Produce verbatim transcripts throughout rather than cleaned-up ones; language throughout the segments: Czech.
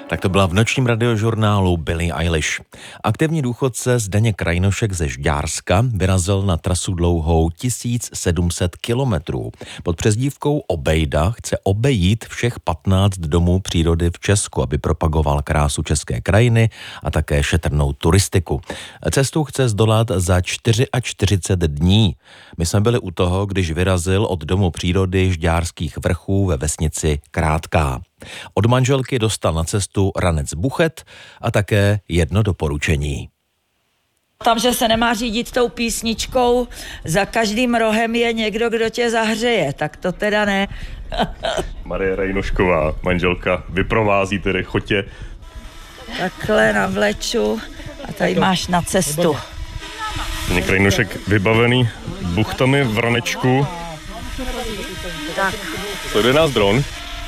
Tak to byla v nočním radiožurnálu Billie Eilish. Aktivní důchodce Zdeněk Rajnošek ze Žďárska vyrazil na trasu dlouhou tisíc sedm set kilometrů. Pod přezdívkou Obejda chce obejít všech patnáct domů přírody v Česku, aby propagoval krásu české krajiny a také šetrnou turistiku. Cestu chce zdolat za čtyřicet čtyři dní. My jsme byli u toho, když vyrazil od domu přírody Žďárských vrchů ve vesnici Krátká. Od manželky dostal na cestu ranec buchet a také jedno doporučení. Tam, že se nemá řídit tou písničkou, za každým rohem je někdo, kdo tě zahřeje, tak to teda ne. Marie Rajnošková, manželka, vyprovází tedy chotě. Takhle navleču a tady máš na cestu. Zdeněk Rajnošek vybavený buchtami v ranečku. Tak. Sleduje nás dron.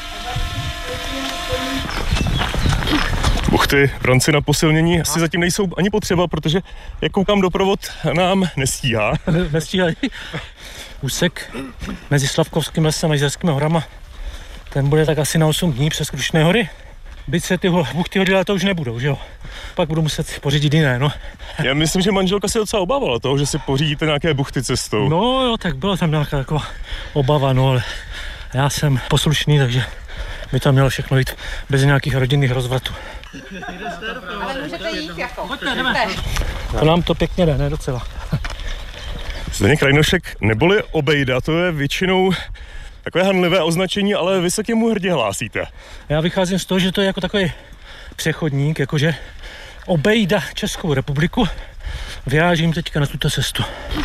Buchty v ranci na posilnění asi zatím nejsou ani potřeba, protože jak koukám, doprovod nám nestíhá. Nestíhají. Úsek mezi Slavkovským lesem a Jizerskými horama, ten bude tak asi na osm dní přes Krušné hory. Byť se ty buchty hodily, ale to už nebudou, že jo? Pak budu muset pořídit jiné, no. Já myslím, že manželka se docela obávala toho, že si pořídíte nějaké buchty cestou. No jo, tak byla tam nějaká taková obava, no, ale já jsem poslušný, takže by tam mělo všechno jít bez nějakých rodinných rozvratů. Ale můžete jít jako. Pojďte, jdeme. To nám to pěkně jde, ne docela. Zdeněk Rajnošek neboli Obejda, to je většinou takové hanlivé označení, ale vy se k němu hrdě hlásíte. Já vycházím z toho, že to je jako takový přechodník, jakože obejda Českou republiku. Vyrážím teďka na tuto cestu.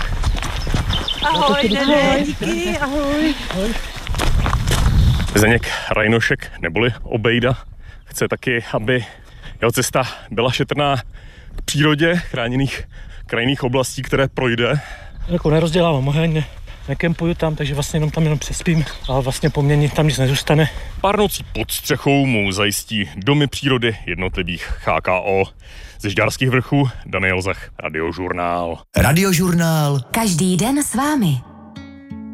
Ahoj, Dene, díky, ahoj. ahoj. Zdeněk Rajnošek neboli Obejda chce taky, aby jeho cesta byla šetrná k přírodě, chráněných krajinných oblastí, které projde. Jako nerozdělávám oheň, ne, nekempuju tam, takže vlastně jenom tam jenom přespím, ale vlastně po mně tam nic nezůstane. Pár nocí pod střechou mu zajistí domy přírody jednotlivých H K O. Ze Žďárských vrchů Daniel Zach, Radiožurnál. Radiožurnál. Každý den s vámi.